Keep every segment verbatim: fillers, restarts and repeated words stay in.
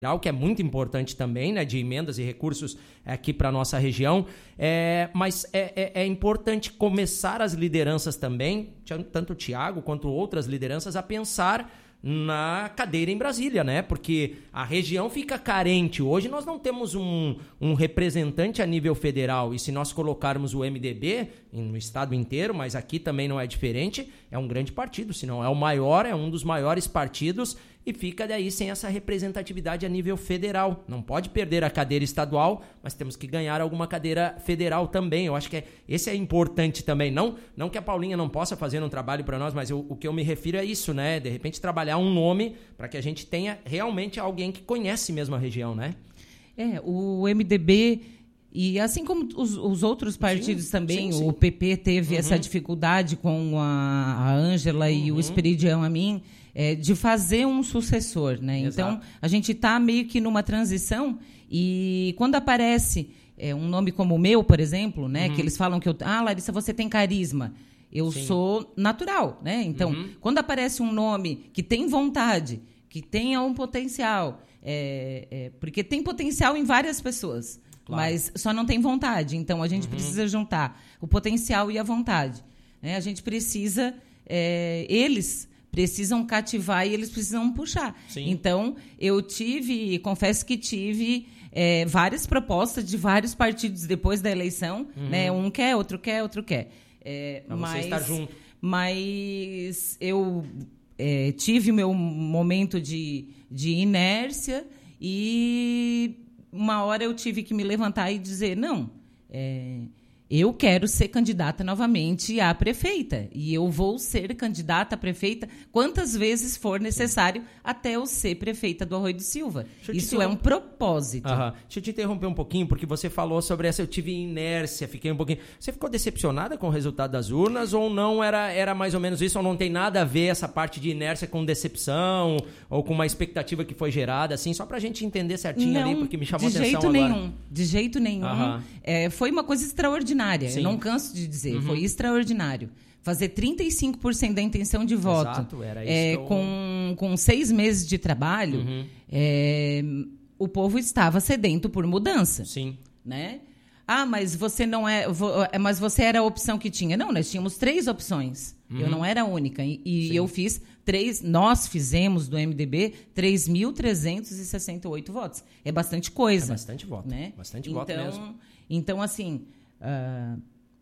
que é muito importante também, né, de emendas e recursos aqui para a nossa região, é, mas é, é, é importante começar as lideranças também, tanto o Thiago quanto outras lideranças, a pensar na cadeira em Brasília, né? Porque a região fica carente. Hoje nós não temos um, um representante a nível federal, e se nós colocarmos o M D B no estado inteiro, mas aqui também não é diferente, é um grande partido, se não é o maior, é um dos maiores partidos, e fica daí sem essa representatividade a nível federal. Não pode perder a cadeira estadual, mas temos que ganhar alguma cadeira federal também. Eu acho que é, esse é importante também. Não, não que a Paulinha não possa fazer um trabalho para nós, mas eu, o que eu me refiro é isso, né? De repente trabalhar um nome para que a gente tenha realmente alguém que conhece mesmo a região, né? É, o M D B... E assim como os, os outros partidos sim, também, sim, sim. O P P teve uhum. essa dificuldade com a Ângela uhum. e o Esperidião Amin, é, de fazer um sucessor, né? Então, a gente está meio que numa transição, e quando aparece é, um nome como o meu, por exemplo, né? Uhum. Que eles falam que eu... Ah, Larissa, você tem carisma. Eu sim. sou natural, né? Então, uhum. quando aparece um nome que tem vontade, que tenha um potencial, é, é, porque tem potencial em várias pessoas, claro. Mas só não tem vontade. Então, a gente uhum. precisa juntar o potencial e a vontade, né? A gente precisa... É, eles precisam cativar e eles precisam puxar. Sim. Então, eu tive, confesso que tive é, várias propostas de vários partidos depois da eleição. Uhum. Né? Um quer, outro quer, outro quer. É, pra mas, você estar junto. Mas eu é, tive o meu momento de, de inércia e... uma hora eu tive que me levantar e dizer, não, é, eu quero ser candidata novamente à prefeita. E eu vou ser candidata a prefeita quantas vezes for necessário até eu ser prefeita do Arroio do Silva. Isso é um propósito. Aham. Deixa eu te interromper um pouquinho, porque você falou sobre essa, eu tive inércia, fiquei um pouquinho... Você ficou decepcionada com o resultado das urnas ou não era, era mais ou menos isso? Ou não tem nada a ver essa parte de inércia com decepção ou com uma expectativa que foi gerada, assim, só pra gente entender certinho não, ali, porque me chamou de atenção jeito agora. Nenhum, de jeito nenhum. É, foi uma coisa extraordinária. Sim. Eu não canso de dizer, uhum. foi extraordinário. Fazer trinta e cinco por cento da intenção de voto. Exato, era isso é, eu... com, com seis meses de trabalho, uhum. é, o povo estava sedento por mudança. Sim. Né? Ah, mas você não é. Mas você era a opção que tinha. Não, nós tínhamos três opções. Uhum. Eu não era a única. E, e eu fiz três. Nós fizemos do M D B três mil trezentos e sessenta e oito votos. É bastante coisa. É bastante voto. Né? Bastante então, voto mesmo. Então, assim. Uh,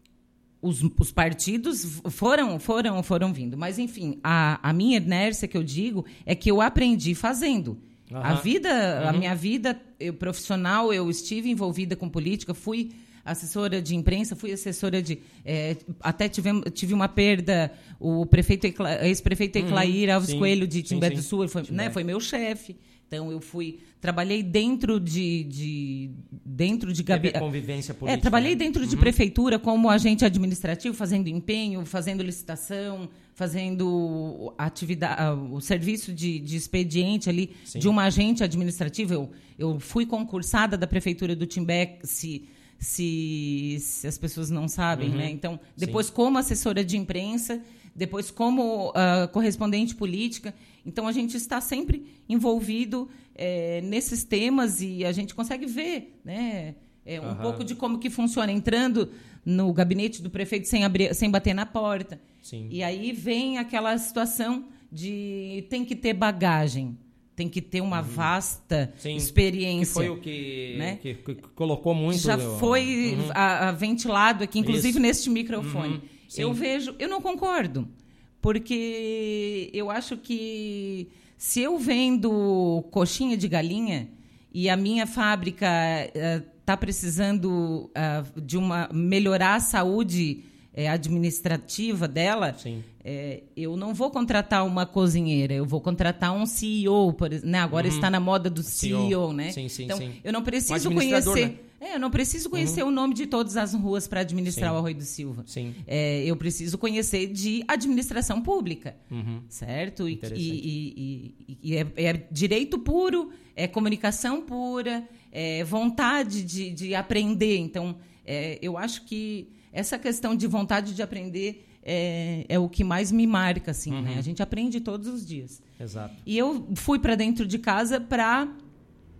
os, os partidos foram, foram, foram vindo. Mas, enfim, a, a minha inércia que eu digo é que eu aprendi fazendo. Uhum. A vida, uhum. a minha vida eu, profissional, eu estive envolvida com política, fui assessora de imprensa, fui assessora de... É, até tive, tive uma perda, o prefeito, ex-prefeito Eclair uhum. Alves sim. Coelho de Timbé sim, sim. do Sul, foi, né, foi meu chefe. Então, eu fui... Trabalhei dentro de... de dentro de gabinete... convivência política. É, trabalhei dentro de uhum. prefeitura como agente administrativo, fazendo empenho, fazendo licitação, fazendo atividade, o serviço de, de expediente ali sim. de uma agente administrativa. Eu, eu fui concursada da prefeitura do Timbé, se, se, se as pessoas não sabem, uhum. né? Então, depois sim. como assessora de imprensa, depois como uh, correspondente política. Então, a gente está sempre envolvido é, nesses temas e a gente consegue ver, né, é, um uhum. pouco de como que funciona, entrando no gabinete do prefeito sem, abrir, sem bater na porta. Sim. E aí vem aquela situação de tem que ter bagagem, tem que ter uma uhum. vasta Sim. experiência. Que foi o que, né? que, que colocou muito... Já foi uhum. a, a ventilado aqui, inclusive Isso. neste microfone. Uhum. Eu vejo... Eu não concordo. Porque eu acho que se eu vendo coxinha de galinha e a minha fábrica está uh, precisando uh, de uma, melhorar a saúde uh, administrativa dela, uh, eu não vou contratar uma cozinheira, eu vou contratar um C E O. Por, né? Agora uhum. está na moda do C E O. C E O né? Sim, sim, então, sim. eu não preciso um conhecer... Né? É, eu não preciso conhecer uhum. o nome de todas as ruas para administrar Sim. o Arroio do Silva. Sim. É, eu preciso conhecer de administração pública, uhum. certo? E, e, e, e é, é direito puro, é comunicação pura, é vontade de, de aprender. Então, é, eu acho que essa questão de vontade de aprender é, é o que mais me marca. Assim, uhum. né? A gente aprende todos os dias. Exato. E eu fui para dentro de casa para...